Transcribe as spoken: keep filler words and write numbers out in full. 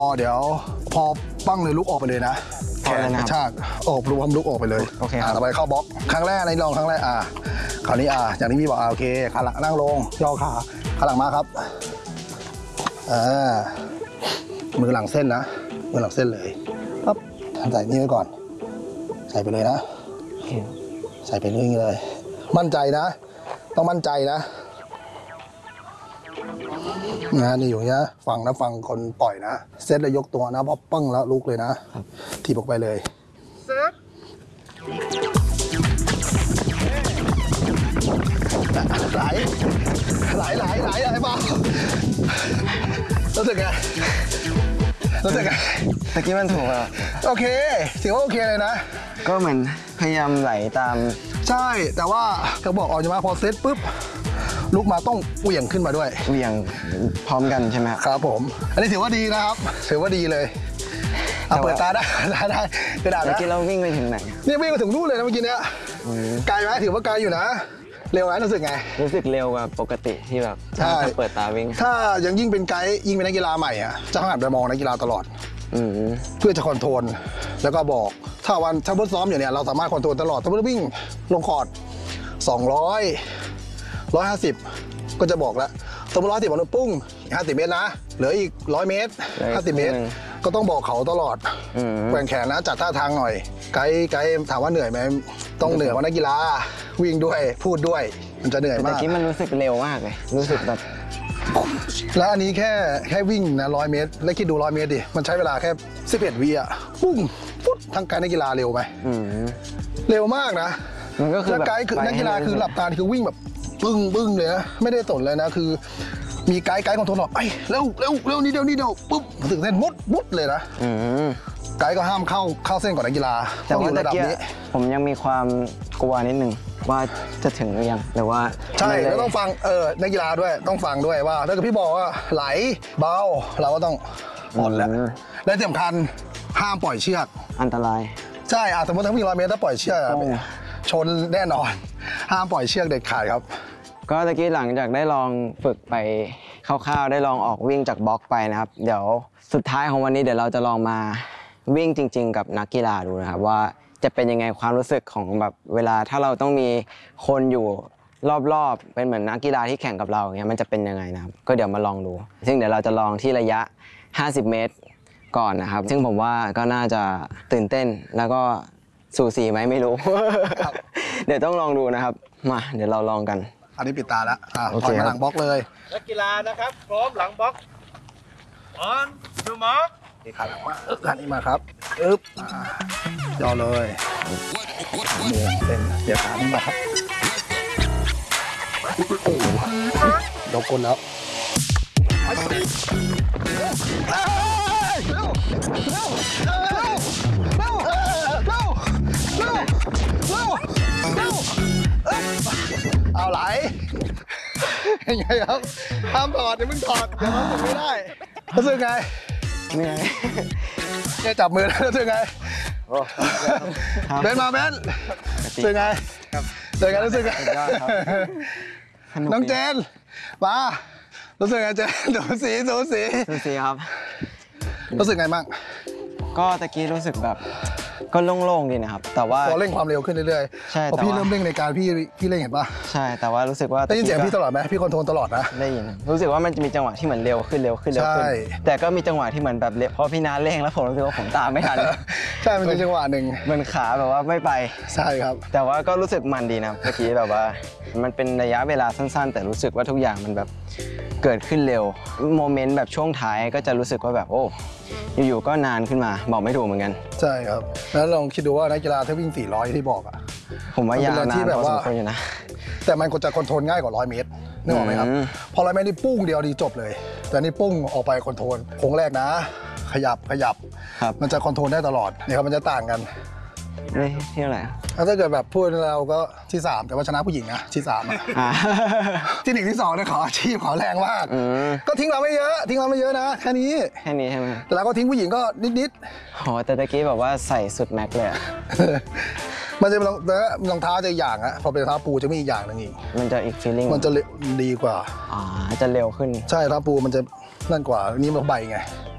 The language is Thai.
อ๋อเดี๋ยวพอปั้งเลยลุกออกไปเลยนะแขนกระชากออกรวมลุกออกไปเลยโอเคครับต่อไปเข้าบล็อกครั้งแรกในลองครั้งแรกอ่าคราวนี้อ่าอย่างที่พี่บอกอ่าโอเคขาหลังนั่งลงย่อขาขาหลังมาครับอ่ามือหลังเส้นนะมือหลังเส้นเลยปั๊บใส่นี่ไว้ก่อนใส่ไปเลยนะใส่ไปเรื่อยเลยมั่นใจนะต้องมั่นใจนะนะนี่อยู่เนี้ยฟังนะฟังคนปล่อยนะเซตแล้วยกตัวนะพอปั้งแล้วลุกเลยนะถีบออกไปเลยเซตไหลไหลไหลไหลไหลบ้ารู้สึกไงรู้สึกไงตะกี้มันถูกอ่ะโอเคถือว่าโอเคเลยนะก็เหมือนพยายามไหลตามใช่แต่ว่าเขาบอกออกมาพอเซตปุ๊บลุกมาต้องเหวี่ยงขึ้นมาด้วยเหวี่ยงพร้อมกันใช่ไหมครับผมอันนี้ถือว่าดีนะครับถือว่าดีเลยเอาเปิดตาได้ได้ได้กระดาษนะเมื่อกี้เราวิ่งไปถึงไหนนี่วิ่งไปถึงนู่นเลยนะเมื่อกี้เนี้ยไกลไหมถือว่าไกลอยู่นะเร็วไหมรู้สึกไงรู้สึกเร็วกว่าปกติที่แบบถ้าเปิดตาวิ่งถ้ายังยิ่งเป็นไกด์ยิ่งเป็นนักกีฬาใหม่อ่ะจะหันไปมองนักกีฬาตลอดเพื่อจะคอนโทรลแล้วก็บอกถ้าวันถ้าทดซ้อมอยู่เนี่ยเราสามารถคอนโทรลตลอดถ้าวิ่งลงคอร์ดสองร้อย ร้อยห้าสิบก็จะบอกแล้วสมมติร้อยสิบวันปุ้งห้าสิบเมตรนะเหลืออีกร้อยเมตรห้าสิบเมตรก็ต้องบอกเขาตลอดแกว่งแขนนะจัดท่าทางหน่อยไกด์ไกด์ถามว่าเหนื่อยไหมต้องเหนื่อยเพราะนักกีฬาวิ่งด้วยพูดด้วยมันจะเหนื่อยมากแต่ที่มันรู้สึกเร็วมากเลยรู้สึกแบบแล้วอันนี้แค่แค่วิ่งนะร้อยเมตรแล้วคิดดูร้อยเมตรดิมันใช้เวลาแค่สิบเอ็ดวิอ่ะปุ้งปุ๊บทั้งไกด์นักกีฬาเร็วไหมเร็วมากนะแล้วไกด์คือนักกีฬาคือหลับตาคือวิ่งแบบบึ้งบึ้งเลยนะไม่ได้สนเลยนะคือมีไกด์ไกด์คอนโทรลบอกไอ้เร็วเร็วเร็วนี่เดียวนี่เดียวปุ๊บถึงเส้นมุดมุดเลยนะไกด์ก็ห้ามเข้าเข้าเส้นก่อนนักกีฬาแต่ว่าระดับนี้ผมยังมีความกลัวนิดนึงว่าจะถึงหรือยังหรือว่าใช่แล้วต้องฟังเออนักกีฬาด้วยต้องฟังด้วยว่าถ้าเกิดพี่บอกว่าไหลเบาเราก็ต้องอ่อนแหละและที่สำคัญห้ามปล่อยเชือกอันตรายใช่สมมติถ้าวิ่งร้อยเมตรถ้าปล่อยเชือกชนแน่นอนห้ามปล่อยเชือกเด็ดขาดครับก็ตะกี้หลังจากได้ลองฝึกไปคร่าวๆได้ลองออกวิ่งจากบล็อกไปนะครับเดี๋ยวสุดท้ายของวันนี้เดี๋ยวเราจะลองมาวิ่งจริงๆกับนักกีฬาดูนะครับว่าจะเป็นยังไงความรู้สึกของแบบเวลาถ้าเราต้องมีคนอยู่รอบๆเป็นเหมือนนักกีฬาที่แข่งกับเราอย่างเงี้ยมันจะเป็นยังไงนะครับก็เดี๋ยวมาลองดูซึ่งเดี๋ยวเราจะลองที่ระยะห้าสิบเมตรก่อนนะครับซึ่งผมว่าก็น่าจะตื่นเต้นแล้วก็สูสีไหมไม่รู้ เดี๋ยวต้องลองดูนะครับมาเดี๋ยวเราลองกันอันนี้ปิดตาแล้วอ่าถอยมาหลังบล็อกเลยนักกีฬานะครับพร้อมหลังบล็อกออนดูมาร์คนี่ครับมาอึ๊บอันนี้มาครับอึ๊บย่อเลยมือเต็มเดี๋ยวขาขึ้นมาครับยกก้นแล้วเอาไหลยังไงครับห้ามถอดอย่าเพิ่งถอดอย่าทำผมไม่ได้รู้สึกไงเหนื่อยแค่จับมือแล้วรู้สึกไงเบนมาเบนรู้สึกไงรู้สึกไงรู้สึกไงน้องเจนมารู้สึกไงเจนสูสีสูสีสูสีครับรู้สึกไงบ้างก็ตะกี้รู้สึกแบบก็โล่งๆดีนะครับแต่ว่าพอเร่งความเร็วขึ้นเรื่อยๆใช่พอพี่เริ่มเร่งในการพี่พี่เร่งเห็นป่ะใช่แต่ว่ารู้สึกว่าได้ยินเสียงพี่ตลอดไหมพี่คอนโทรลตลอดนะได้ยินรู้สึกว่ามันจะมีจังหวะที่เหมือนเร็วขึ้นเร็วขึ้นเร็วขึ้นแต่ก็มีจังหวะที่เหมือนแบบเพราะพี่น้าเร่งแล้วผมรู้สึกว่าผมตามไม่ทันใช่มันเป็นจังหวะหนึ่งมันขาแบบว่าไม่ไปใช่ครับแต่ว่าก็รู้สึกมันดีนะเมื่อกี้แบบว่ามันเป็นระยะเวลาสั้นๆแต่รู้สึกว่าทุกอย่างมันแบบเกิดขึ้นเร็วโมเมนต์แบบช่วงท้ายก็จะรู้สึกว่าแบบโอ้อยู่ๆก็นานขึ้นมาบอกไม่ถูกเหมือนกันใช่ครับแล้วลองคิดดูว่านักกีฬาถ้าวิ่งสี่ร้อยที่บอกอ่ะผมว่ายาวนานพอสมควรอยู่นะแต่มันก็จะคอนโทรลง่ายกว่าร้อยเมตรนึกออกไหมครับพอร้อยเมตรนี่ปุ้งเดียวดีจบเลยแต่นี่ปุ้งออกไปคอนโทรลโค้งแรกนะขยับขยับมันจะคอนโทรลได้ตลอดเนี่ยครับมันจะต่างกันนี่ที่อะไรถ้าเกิดแบบพูดเราก็ที่สามแต่ว่าชนะผู้หญิงนะที่สามที่หนึ่งที่สองเนี่ยขออาชีพขอแรงมากก็ทิ้งเราไม่เยอะทิ้งเราไม่เยอะนะแค่นี้แค่นี้ใช่ไหมแต่เราก็ทิ้งผู้หญิงก็นิดๆโอ้แต่ตะกี้แบบว่าใส่สุดแม็กเลยมันจะเป็นรองเท้าจะอย่างอะพอเป็นรองเท้าปูจะมีอีกอย่างนึงอีกมันจะอีกฟีลลิ่งมันจะดีกว่าอ่าจะเร็วขึ้นใช่รองเท้าปูมันจะนั่นกว่านี้มันใบไง